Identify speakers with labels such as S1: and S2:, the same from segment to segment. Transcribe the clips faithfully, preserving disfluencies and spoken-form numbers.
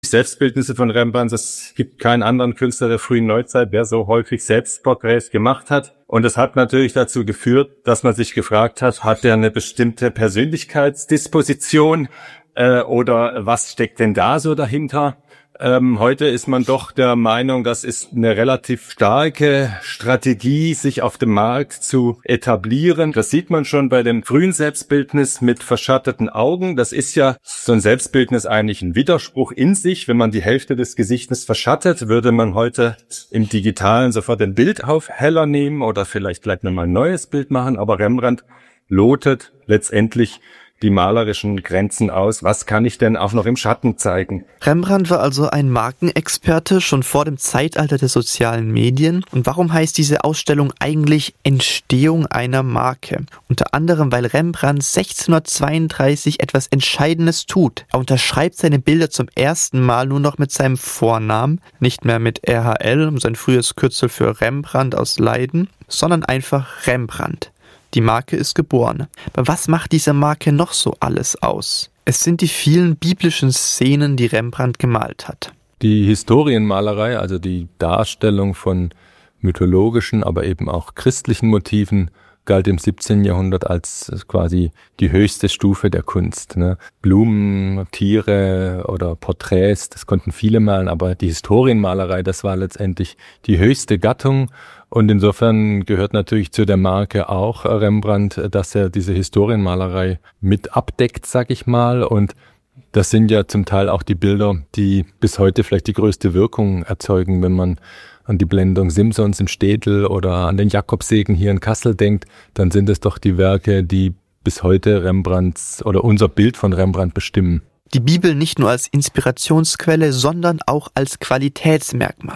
S1: Selbstbildnisse von Rembrandt, es gibt keinen anderen Künstler der frühen Neuzeit, der so häufig Selbstporträts gemacht hat. Und es hat natürlich dazu geführt, dass man sich gefragt hat, hat er eine bestimmte Persönlichkeitsdisposition äh, oder was steckt denn da so dahinter? Ähm, heute ist man doch der Meinung, das ist eine relativ starke Strategie, sich auf dem Markt zu etablieren. Das sieht man schon bei dem frühen Selbstbildnis mit verschatteten Augen. Das ist ja so ein Selbstbildnis eigentlich ein Widerspruch in sich. Wenn man die Hälfte des Gesichtes verschattet, würde man heute im Digitalen sofort den Bildaufheller nehmen oder vielleicht gleich nochmal ein neues Bild machen. Aber Rembrandt lotet letztendlich die malerischen Grenzen aus. Was kann ich denn auch noch im Schatten zeigen?
S2: Rembrandt war also ein Markenexperte schon vor dem Zeitalter der sozialen Medien. Und warum heißt diese Ausstellung eigentlich Entstehung einer Marke? Unter anderem, weil Rembrandt sechzehnhundertzweiunddreißig etwas Entscheidendes tut. Er unterschreibt seine Bilder zum ersten Mal nur noch mit seinem Vornamen, nicht mehr mit R H L, sein frühes Kürzel für Rembrandt aus Leiden, sondern einfach Rembrandt. Die Marke ist geboren. Aber was macht diese Marke noch so alles aus? Es sind die vielen biblischen Szenen, die Rembrandt gemalt hat.
S3: Die Historienmalerei, also die Darstellung von mythologischen, aber eben auch christlichen Motiven, galt im siebzehnten Jahrhundert als quasi die höchste Stufe der Kunst. Ne? Blumen, Tiere oder Porträts, das konnten viele malen, aber die Historienmalerei, das war letztendlich die höchste Gattung. Und insofern gehört natürlich zu der Marke auch Rembrandt, dass er diese Historienmalerei mit abdeckt, sag ich mal. Und das sind ja zum Teil auch die Bilder, die bis heute vielleicht die größte Wirkung erzeugen, wenn man an die Blendung Simsons im Städel oder an den Jakobsegen hier in Kassel denkt, dann sind es doch die Werke, die bis heute Rembrandts oder unser Bild von Rembrandt bestimmen.
S2: Die Bibel nicht nur als Inspirationsquelle, sondern auch als Qualitätsmerkmal.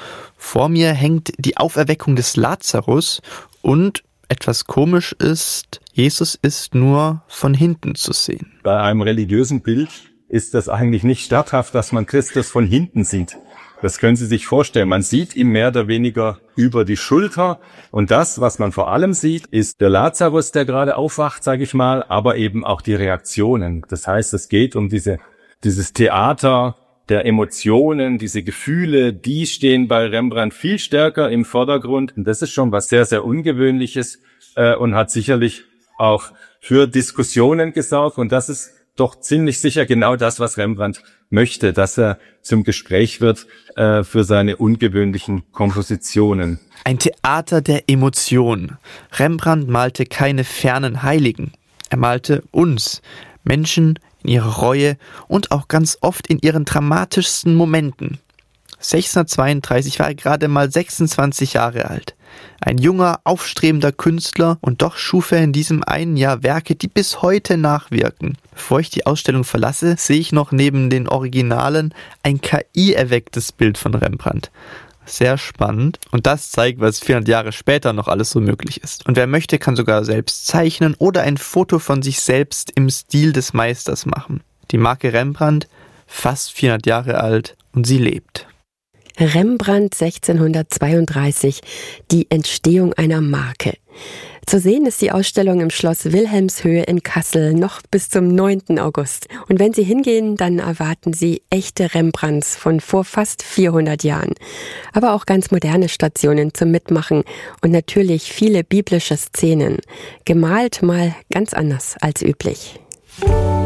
S2: Vor mir hängt die Auferweckung des Lazarus und etwas komisch ist, Jesus ist nur von hinten zu sehen.
S1: Bei einem religiösen Bild ist das eigentlich nicht statthaft, dass man Christus von hinten sieht. Das können Sie sich vorstellen. Man sieht ihm mehr oder weniger über die Schulter. Und das, was man vor allem sieht, ist der Lazarus, der gerade aufwacht, sage ich mal, aber eben auch die Reaktionen. Das heißt, es geht um diese dieses Theater der Emotionen, diese Gefühle, die stehen bei Rembrandt viel stärker im Vordergrund. Und das ist schon was sehr, sehr Ungewöhnliches äh, und hat sicherlich auch für Diskussionen gesorgt. Und das ist doch ziemlich sicher genau das, was Rembrandt möchte, dass er zum Gespräch wird äh, für seine ungewöhnlichen Kompositionen.
S2: Ein Theater der Emotionen. Rembrandt malte keine fernen Heiligen. Er malte uns, Menschen in ihrer Reue und auch ganz oft in ihren dramatischsten Momenten. sechzehnhundertzweiunddreißig war er gerade mal sechsundzwanzig Jahre alt. Ein junger, aufstrebender Künstler und doch schuf er in diesem einen Jahr Werke, die bis heute nachwirken. Bevor ich die Ausstellung verlasse, sehe ich noch neben den Originalen ein K I-erwecktes Bild von Rembrandt. Sehr spannend. Und das zeigt, was vierhundert Jahre später noch alles so möglich ist. Und wer möchte, kann sogar selbst zeichnen oder ein Foto von sich selbst im Stil des Meisters machen. Die Marke Rembrandt, fast vierhundert Jahre alt und sie lebt.
S4: Rembrandt sechzehnhundertzweiunddreißig, die Entstehung einer Marke. Zu sehen ist die Ausstellung im Schloss Wilhelmshöhe in Kassel noch bis zum neunten August. Und wenn Sie hingehen, dann erwarten Sie echte Rembrandts von vor fast vierhundert Jahren. Aber auch ganz moderne Stationen zum Mitmachen und natürlich viele biblische Szenen. Gemalt mal ganz anders als üblich.